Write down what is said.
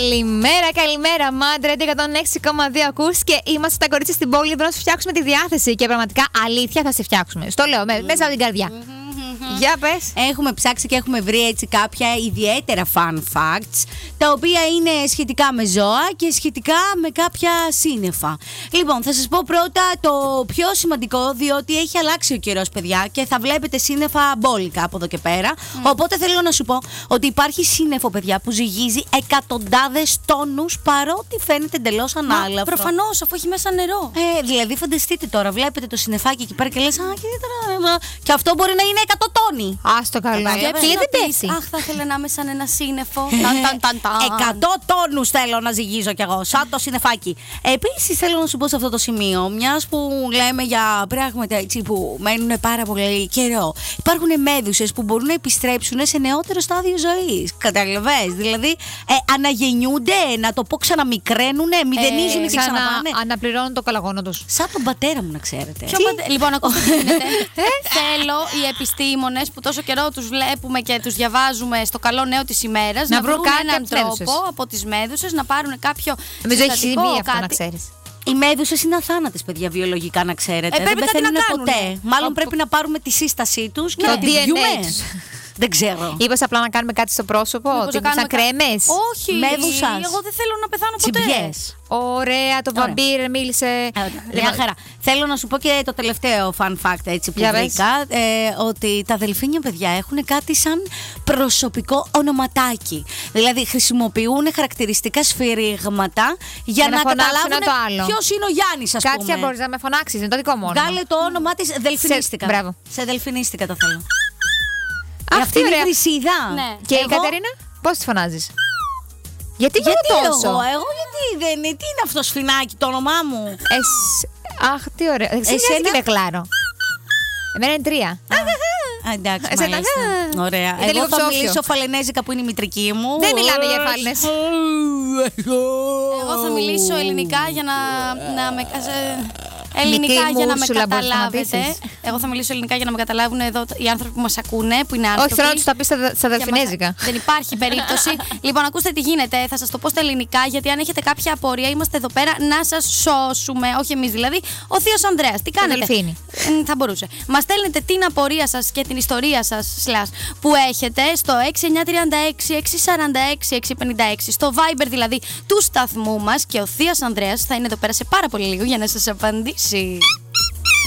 Καλημέρα, Μάντρε 106,2 ακούς και είμαστε τα κορίτσια στην πόλη εδώ να σου φτιάξουμε τη διάθεση. Και πραγματικά αλήθεια θα σε φτιάξουμε. Στο λέω μέσα από την καρδιά. Για πες. Έχουμε ψάξει και έχουμε βρει έτσι κάποια ιδιαίτερα fun facts, τα οποία είναι σχετικά με ζώα και σχετικά με κάποια σύννεφα. Λοιπόν, θα σας πω πρώτα το πιο σημαντικό, διότι έχει αλλάξει ο καιρός, παιδιά, και θα βλέπετε σύννεφα μπόλικα από εδώ και πέρα. Οπότε θέλω να σου πω ότι υπάρχει σύννεφο, παιδιά, που ζυγίζει εκατοντάδες τόνους, παρότι φαίνεται εντελώς ανάλαφρο. Προφανώς, αφού έχει μέσα νερό. Δηλαδή, φανταστείτε τώρα, βλέπετε το σύννεφάκι εκεί πέρα και λες, και αυτό μπορεί να είναι 100 τόνοι. Άστο καλό. Και δεν πέσει. Αχ, θα ήθελα να είμαι σαν ένα σύννεφο. 100 τόνους θέλω να ζυγίζω κι εγώ, σαν το συννεφάκι. Επίσης, θέλω να σου πω σε αυτό το σημείο, μιας που λέμε για πράγματα έτσι που μένουν πάρα πολύ καιρό. Υπάρχουν μέδουσες που μπορούν να επιστρέψουν σε νεότερο στάδιο ζωής. Καταλαβες? Δηλαδή, αναγεννιούνται, να το πω, ξαναμικραίνουν, μηδενίζουν και ξαναπάνε. Αναπληρώνουν το καλαγόνο τους. Σαν τον πατέρα μου, να ξέρετε. Λοιπόν, ακούστε τι γίνεται. Θέλω οι επιστήμονες που τόσο καιρό τους βλέπουμε και τους διαβάζουμε στο καλό νέο της ημέρας να βρουν έναν τρόπο από τις μέδουσες να πάρουν κάποιο συστατικό, αυτό, να ξέρεις. Οι μέδουσες είναι αθάνατες, παιδιά, βιολογικά, να ξέρετε. Δεν πεθαίνουν ποτέ. Μάλλον πρέπει να πάρουμε τη σύστασή τους και να τη βιούμε. Δεν ξέρω. Είπες απλά να κάνουμε κάτι στο πρόσωπο, σαν κρέμες. Όχι, μέδουσας. Εγώ δεν θέλω να πεθάνω ποτέ. Τσιμπιές. Ωραία, το βαμπύρ μίλησε. Μια χαρά. Θέλω να σου πω και το τελευταίο fun fact έτσι που βρήκα. Ότι τα δελφίνια, παιδιά, έχουν κάτι σαν προσωπικό ονοματάκι. Δηλαδή χρησιμοποιούν χαρακτηριστικά σφυρίγματα για να καταλάβουν ποιος είναι ο Γιάννης, ας πούμε. Κάτσε, μπορείς να με φωνάξεις, είναι το δικό μου όνομα. Βγάλε το όνομά της Δελφινίστικα. Μπράβο. Σε Δελφινίστικα το θέλω. Αυτή είναι η Βρυσίδα. Ναι. Και η Κατερίνα, πώς τη φωνάζεις? Γιατί τόσο? Εγώ γιατί δεν είναι? Τι είναι αυτό σφινάκι το όνομά μου? Αχ, τι ωραία. Εσένα είναι κλάρο. Εμένα είναι 3. Εντάξει, μάλιστα. Ωραία. Εγώ θα μιλήσω φαλενέζικα που είναι η μητρική μου. Δεν μιλάμε για φάλαινες. Εγώ θα μιλήσω ελληνικά για να με... Ελληνικά για να με καταλάβετε. Εγώ θα μιλήσω ελληνικά για να με καταλάβουν εδώ οι άνθρωποι που μας ακούνε, που είναι άνθρωποι. Όχι, θέλω να τους τα πεις στα δελφινέζικα. Δεν υπάρχει περίπτωση. Λοιπόν, ακούστε τι γίνεται. Θα σας το πω στα ελληνικά, γιατί αν έχετε κάποια απορία, είμαστε εδώ πέρα να σας σώσουμε. Όχι εμείς δηλαδή. Ο Θείος Ανδρέας. Τι κάνετε? Δελφίνι. Θα μπορούσε. Μας στέλνετε την απορία σας και την ιστορία σας που έχετε στο 6936-646-656. Στο Viber δηλαδή του σταθμού μας, και ο Θείος Ανδρέας θα είναι εδώ πέρα σε πάρα πολύ λίγο για να σας απαντήσει.